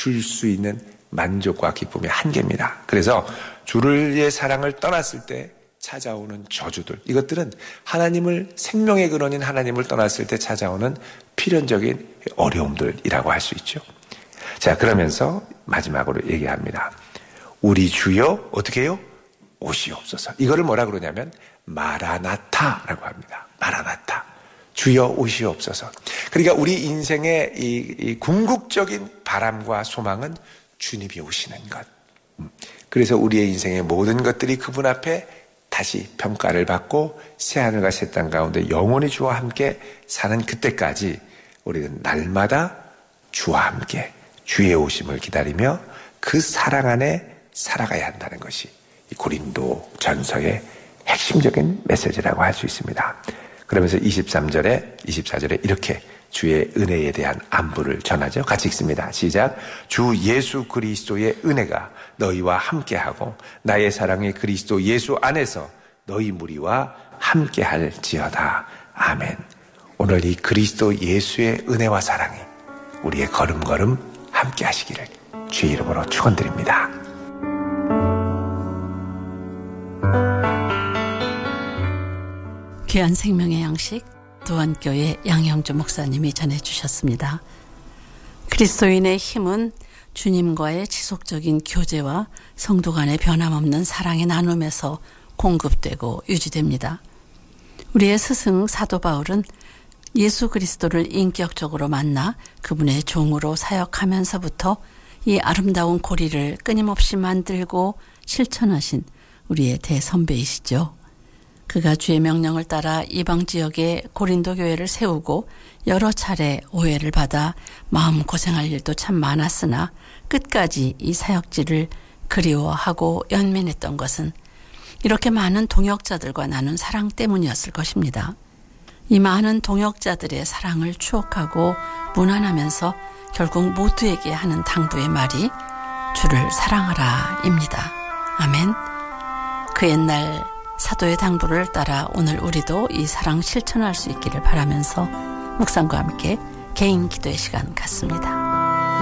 줄 수 있는 만족과 기쁨의 한계입니다. 그래서 주의 사랑을 떠났을 때 찾아오는 저주들, 이것들은 하나님을, 생명의 근원인 하나님을 떠났을 때 찾아오는 필연적인 어려움들이라고 할 수 있죠. 자, 그러면서 마지막으로 얘기합니다. 우리 주여 어떻게 해요? 오시옵소서. 이거를 뭐라 그러냐면 마라나타라고 합니다. 마라나타. 주여 오시옵소서. 그러니까 우리 인생의 이 궁극적인 바람과 소망은 주님이 오시는 것. 그래서 우리의 인생의 모든 것들이 그분 앞에 다시 평가를 받고 새하늘과 새 땅 가운데 영원히 주와 함께 사는 그때까지 우리는 날마다 주와 함께 주의 오심을 기다리며 그 사랑 안에 살아가야 한다는 것이 이 고린도 전서의 핵심적인 메시지라고 할 수 있습니다. 그러면서 24절에 이렇게 주의 은혜에 대한 안부를 전하죠. 같이 읽습니다. 시작. 주 예수 그리스도의 은혜가 너희와 함께하고 나의 사랑이 그리스도 예수 안에서 너희 무리와 함께할지어다. 아멘. 오늘 이 그리스도 예수의 은혜와 사랑이 우리의 걸음걸음 함께하시기를 주의 이름으로 축원드립니다. 귀한 생명의 양식 도안교회 양영주 목사님이 전해주셨습니다. 그리스도인의 힘은 주님과의 지속적인 교제와 성도 간의 변함없는 사랑의 나눔에서 공급되고 유지됩니다. 우리의 스승 사도 바울은 예수 그리스도를 인격적으로 만나 그분의 종으로 사역하면서부터 이 아름다운 고리를 끊임없이 만들고 실천하신 우리의 대선배이시죠. 그가 주의 명령을 따라 이방 지역에 고린도 교회를 세우고 여러 차례 오해를 받아 마음고생할 일도 참 많았으나 끝까지 이 사역지를 그리워하고 연민했던 것은 이렇게 많은 동역자들과 나눈 사랑 때문이었을 것입니다. 이 많은 동역자들의 사랑을 추억하고 문안하면서 결국 모두에게 하는 당부의 말이 주를 사랑하라입니다. 아멘. 그 옛날 사도의 당부를 따라 오늘 우리도 이 사랑 실천할 수 있기를 바라면서 묵상과 함께 개인 기도의 시간 갖습니다.